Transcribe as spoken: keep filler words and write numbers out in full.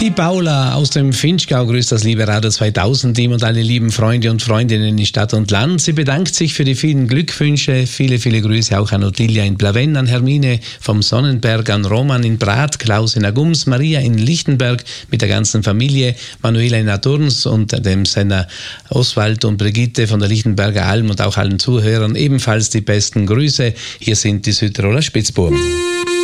Die Paula aus dem Vinschgau grüßt das liebe Radio zweitausend Team und alle lieben Freunde und Freundinnen in Stadt und Land. Sie bedankt sich für die vielen Glückwünsche. Viele, viele Grüße auch an Ottilia in Plavenn, an Hermine vom Sonnenberg, an Roman in Brat, Klaus in Agums, Maria in Lichtenberg mit der ganzen Familie, Manuela in Aturns und dem Sender Oswald und Brigitte von der Lichtenberger Alm und auch allen Zuhörern ebenfalls die besten Grüße. Hier sind die Südtiroler Spitzbuben.